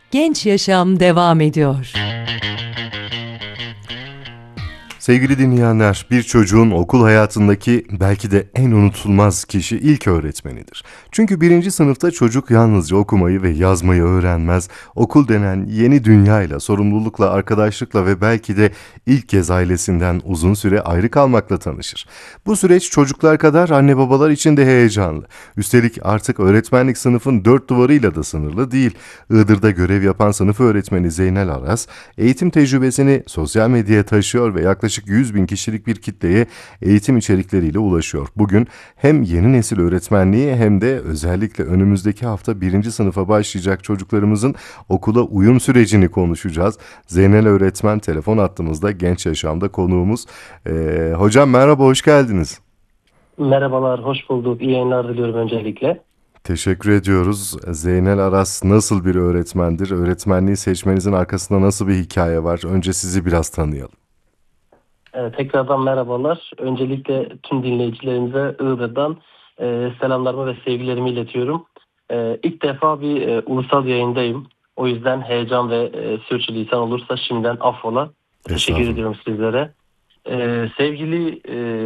Genç Yaşam devam ediyor. Sevgili dinleyenler, bir çocuğun okul hayatındaki belki de en unutulmaz kişi ilk öğretmenidir. Çünkü birinci sınıfta çocuk yalnızca okumayı ve yazmayı öğrenmez. Okul denen yeni dünyayla, sorumlulukla, arkadaşlıkla ve belki de ilk kez ailesinden uzun süre ayrı kalmakla tanışır. Bu süreç çocuklar kadar anne babalar için de heyecanlı. Üstelik artık öğretmenlik sınıfın dört duvarıyla da sınırlı değil. Iğdır'da görev yapan sınıf öğretmeni Zeynel Aras, eğitim tecrübesini sosyal medyaya taşıyor ve yaklaşık 100 bin kişilik bir kitleye eğitim içerikleriyle ulaşıyor. Bugün hem yeni nesil öğretmenliği hem de özellikle önümüzdeki hafta birinci sınıfa başlayacak çocuklarımızın okula uyum sürecini konuşacağız. Zeynel öğretmen telefon hattımızda, Genç Yaşam'da konuğumuz. Hocam merhaba, hoş geldiniz. Merhabalar, hoş bulduk. İyi yayınlar diliyorum öncelikle. Teşekkür ediyoruz. Zeynel Aras nasıl bir öğretmendir? Öğretmenliği seçmenizin arkasında nasıl bir hikaye var? Önce sizi biraz tanıyalım. Tekrardan merhabalar. Öncelikle tüm dinleyicilerimize Iğdır'dan selamlarımı ve sevgilerimi iletiyorum. İlk defa bir ulusal yayındayım. O yüzden heyecan ve sürçülisan olursa şimdiden affola. Teşekkür Estağfurullah. ediyorum sizlere. Sevgili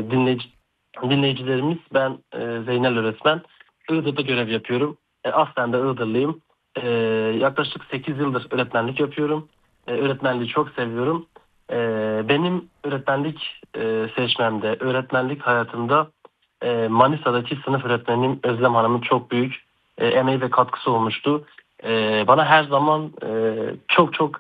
dinleyicilerimiz, ben Zeynel öğretmen. Iğdır'da görev yapıyorum. Aslen de Iğdırlıyım. E, Yaklaşık 8 yıldır öğretmenlik yapıyorum. Öğretmenliği çok seviyorum. Benim öğretmenlik seçmemde, öğretmenlik hayatımda Manisa'daki sınıf öğretmenim Özlem Hanım'ın çok büyük emeği ve katkısı olmuştu. Bana her zaman çok çok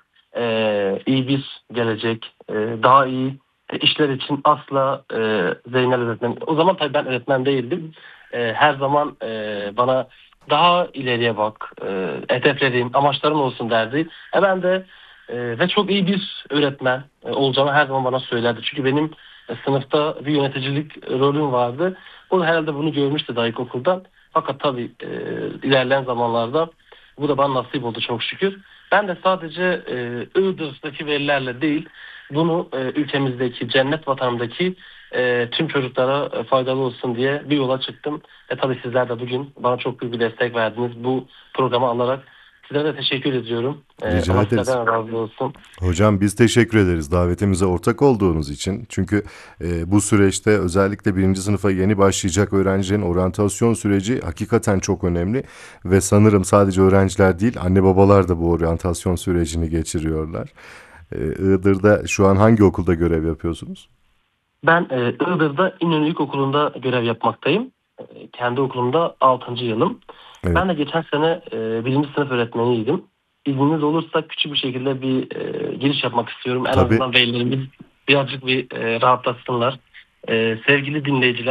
iyi bir gelecek, daha iyi işler için asla Zeynel öğretmen. O zaman tabii ben öğretmen değildim. Her zaman bana daha ileriye bak, hedeflerin, amaçların olsun derdi. Ben de ve çok iyi bir öğretmen olacağını her zaman bana söylerdi. Çünkü benim sınıfta bir yöneticilik rolüm vardı. O da herhalde bunu görmüştü daha ilkokuldan. Fakat tabii ilerleyen zamanlarda bu da bana nasip oldu çok şükür. Ben de sadece Iğdır'daki verilerle değil, bunu ülkemizdeki, cennet vatanımdaki tüm çocuklara faydalı olsun diye bir yola çıktım. Tabii sizler de bugün bana çok büyük bir destek verdiniz. Bu programı alarak sizlere de teşekkür ediyorum. Rica Allah ederiz. sizlerden razı olsun. Hocam biz teşekkür ederiz davetimize ortak olduğunuz için. Çünkü bu süreçte özellikle birinci sınıfa yeni başlayacak öğrencilerin oryantasyon süreci hakikaten çok önemli. Ve sanırım sadece öğrenciler değil, anne babalar da bu oryantasyon sürecini geçiriyorlar. Iğdır'da şu an hangi okulda görev yapıyorsunuz? Ben Iğdır'da İnönü İlkokulu'nda görev yapmaktayım. Kendi okulumda 6. yılım. Evet, Ben de geçen sene 1. sınıf öğretmeniydim. İzniniz olursa küçük bir şekilde bir giriş yapmak istiyorum. En tabii. azından velilerimiz birazcık bir rahatlasınlar. Sevgili dinleyiciler,